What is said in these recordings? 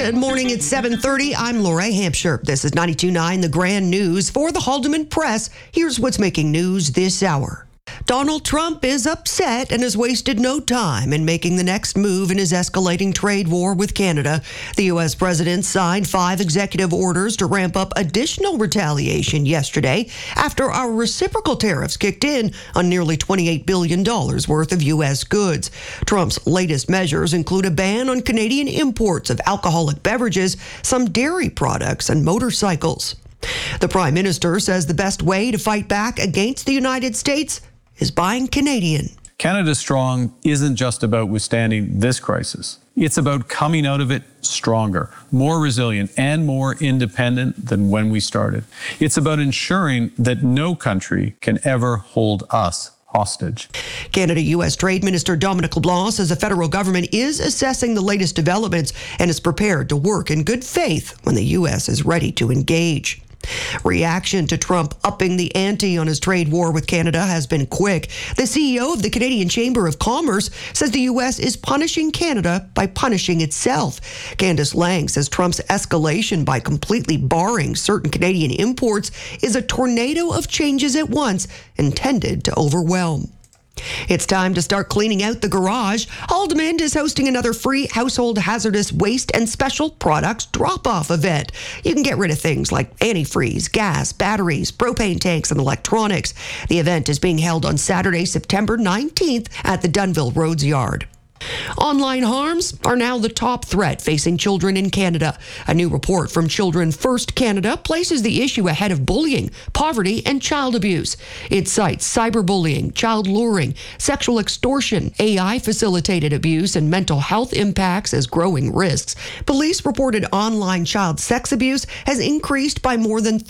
Good morning, it's 7:30. I'm Lori Hampshire. This is 92.9 The Grand News for the Haldeman Press. Here's what's making news this hour. Donald Trump is upset and has wasted no time in making the next move in his escalating trade war with Canada. The U.S. president signed 5 executive orders to ramp up additional retaliation yesterday after our reciprocal tariffs kicked in on nearly $28 billion worth of U.S. goods. Trump's latest measures include a ban on Canadian imports of alcoholic beverages, some dairy products, and motorcycles. The Prime Minister says the best way to fight back against the United States is buying Canadian. Canada Strong isn't just about withstanding this crisis. It's about coming out of it stronger, more resilient, and more independent than when we started. It's about ensuring that no country can ever hold us hostage. Canada-U.S. Trade Minister Dominic LeBlanc says the federal government is assessing the latest developments and is prepared to work in good faith when the U.S. is ready to engage. Reaction to Trump upping the ante on his trade war with Canada has been quick. The CEO of the Canadian Chamber of Commerce says the U.S. is punishing Canada by punishing itself. Candice Lang says Trump's escalation by completely barring certain Canadian imports is a tornado of changes at once intended to overwhelm. It's time to start cleaning out the garage. Haldeman is hosting another free household hazardous waste and special products drop-off event. You can get rid of things like antifreeze, gas, batteries, propane tanks, and electronics. The event is being held on Saturday, September 19th at the Dunville Roads Yard. Online harms are now the top threat facing children in Canada. A new report from Children First Canada places the issue ahead of bullying, poverty, and child abuse. It cites cyberbullying, child luring, sexual extortion, AI-facilitated abuse, and mental health impacts as growing risks. Police reported online child sex abuse has increased by more than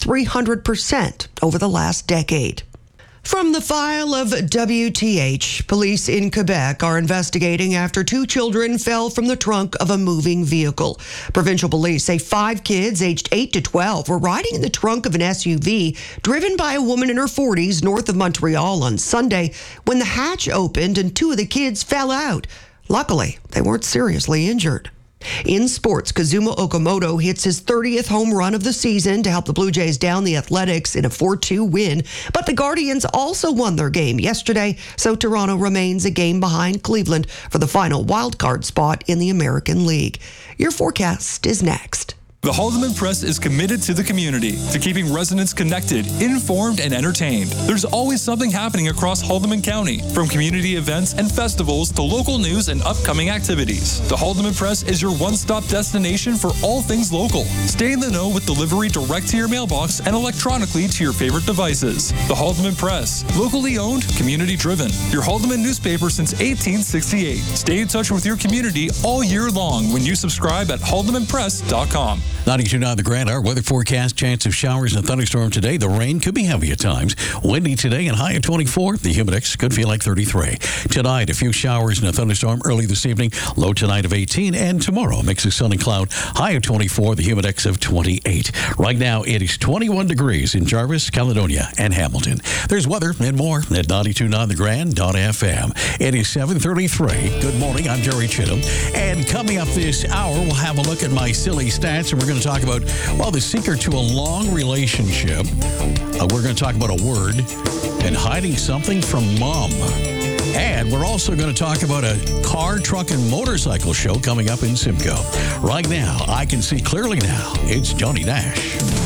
300% over the last decade. From the file of WTH, police in Quebec are investigating after 2 children fell from the trunk of a moving vehicle. Provincial police say 5 kids aged 8 to 12 were riding in the trunk of an SUV driven by a woman in her 40s north of Montreal on Sunday when the hatch opened and 2 of the kids fell out. Luckily, they weren't seriously injured. In sports, Kazuma Okamoto hits his 30th home run of the season to help the Blue Jays down the Athletics in a 4-2 win. But the Guardians also won their game yesterday, so Toronto remains a game behind Cleveland for the final wildcard spot in the American League. Your forecast is next. The Haldeman Press is committed to the community, to keeping residents connected, informed, and entertained. There's always something happening across Haldeman County, from community events and festivals to local news and upcoming activities. The Haldeman Press is your one-stop destination for all things local. Stay in the know with delivery direct to your mailbox and electronically to your favorite devices. The Haldeman Press, locally owned, community-driven. Your Haldeman newspaper since 1868. Stay in touch with your community all year long when you subscribe at haldemanpress.com. 92.9 The Grand, our weather forecast, chance of showers and thunderstorm today. The rain could be heavy at times. Windy today and high at 24. The humidex could feel like 33. Tonight, a few showers and a thunderstorm early this evening. Low tonight of 18. And tomorrow, a mix of sun and cloud. High of 24. The humidex of 28. Right now, it is 21 degrees in Jarvis, Caledonia, and Hamilton. There's weather and more at 92.9thegrand.fm. It is 7:33. Good morning. I'm Jerry Chittum. And coming up this hour, we'll have a look at my silly stats, and we're going to talk about, well, the secret to a long relationship. We're going to talk about a word and hiding something from mom. And we're also going to talk about a car, truck, and motorcycle show coming up in Simcoe. Right now, I can see clearly now. It's Johnny Nash.